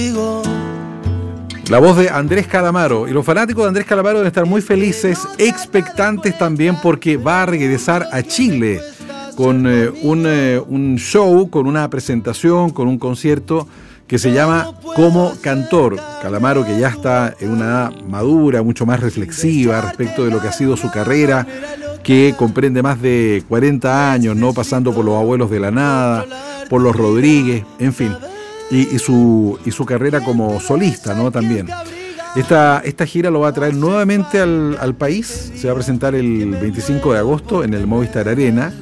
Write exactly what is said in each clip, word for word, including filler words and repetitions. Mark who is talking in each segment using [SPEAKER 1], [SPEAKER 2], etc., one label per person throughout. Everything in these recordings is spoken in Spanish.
[SPEAKER 1] La voz de Andrés Calamaro. Y los fanáticos de Andrés Calamaro deben estar muy felices, expectantes también, porque va a regresar a Chile con eh, un, eh, un show, con una presentación, con un concierto que se llama Como Cantor. Calamaro, que ya está en una edad madura, mucho más reflexiva respecto de lo que ha sido su carrera, que comprende más de cuarenta años, ¿no? Pasando por los Abuelos de la Nada, por los Rodríguez, en fin. Y, y, su, y su carrera como solista, ¿no? También. Esta, esta gira lo va a traer nuevamente al, al país. Se va a presentar el veinticinco de agosto en el Movistar Arena.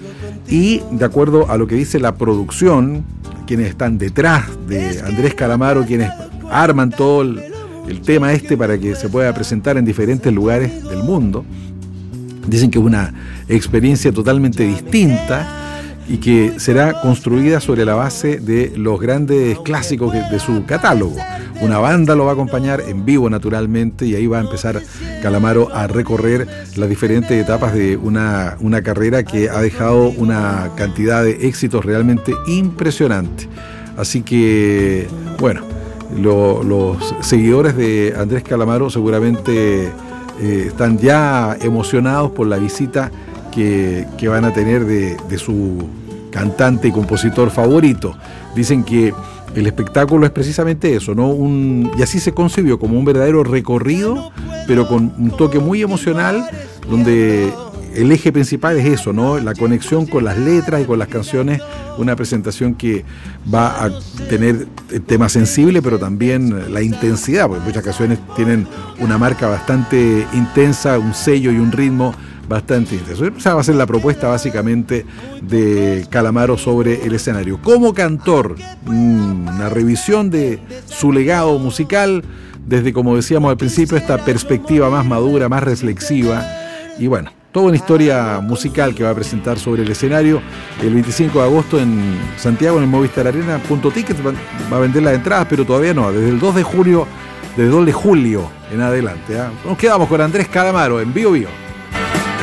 [SPEAKER 1] Y de acuerdo a lo que dice la producción, quienes están detrás de Andrés Calamaro, quienes arman todo el, el tema este para que se pueda presentar en diferentes lugares del mundo, dicen que es una experiencia totalmente distinta y que será construida sobre la base de los grandes clásicos de su catálogo. Una banda lo va a acompañar en vivo, naturalmente, y ahí va a empezar Calamaro a recorrer las diferentes etapas de una, una carrera que ha dejado una cantidad de éxitos realmente impresionante. Así que, bueno, lo, los seguidores de Andrés Calamaro seguramente eh, están ya emocionados por la visita que, que van a tener de, de su cantante y compositor favorito. Dicen que el espectáculo es precisamente eso, ¿no? Un, y así se concibió, como un verdadero recorrido, pero con un toque muy emocional, donde el eje principal es eso, ¿no? La conexión con las letras y con las canciones, una presentación que va a tener temas sensibles, pero también la intensidad, porque muchas canciones tienen una marca bastante intensa, un sello y un ritmo bastante intenso. Esa va a ser la propuesta básicamente de Calamaro sobre el escenario. Como cantor, una revisión de su legado musical, desde, como decíamos al principio, esta perspectiva más madura, más reflexiva, y bueno, toda una historia musical que va a presentar sobre el escenario el veinticinco de agosto en Santiago, en el Movistar Arena. Punto Ticket va a vender las entradas, pero todavía no, desde el dos de julio, desde el dos de julio en adelante, ¿eh? Nos quedamos con Andrés Calamaro en Bio Bio.